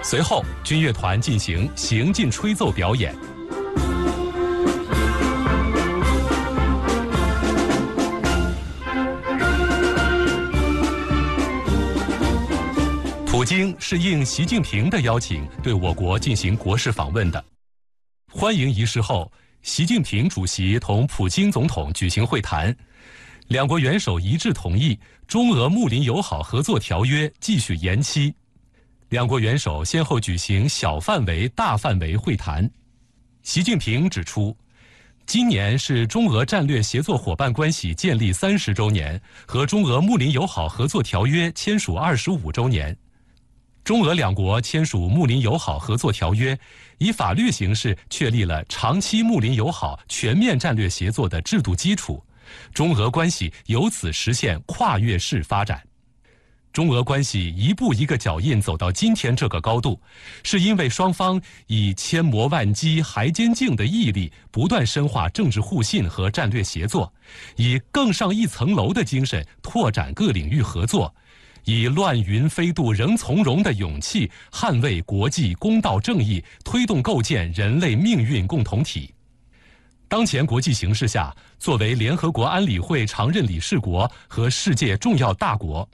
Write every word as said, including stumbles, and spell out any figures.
随后，军乐团进行行进吹奏表演。普京是应习近平的邀请，对我国进行国事访问的。欢迎仪式后，习近平主席同普京总统举行会谈，两国元首一致同意中俄睦邻友好合作条约继续延期。两国元首先后举行小范围、大范围会谈。习近平指出，今年是中俄战略协作伙伴关系建立三十周年和中俄睦邻友好合作条约签署二十五周年。中俄两国签署睦邻友好合作条约，以法律形式确立了长期睦邻友好全面战略协作的制度基础，中俄关系由此实现跨越式发展。中俄关系一步一个脚印走到今天这个高度，是因为双方以千磨万击、还坚劲的毅力，不断深化政治互信和战略协作，以更上一层楼的精神拓展各领域合作，以乱云飞渡仍从容的勇气捍卫国际公道正义，推动构建人类命运共同体。当前国际形势下，作为联合国安理会常任理事国和世界重要大国，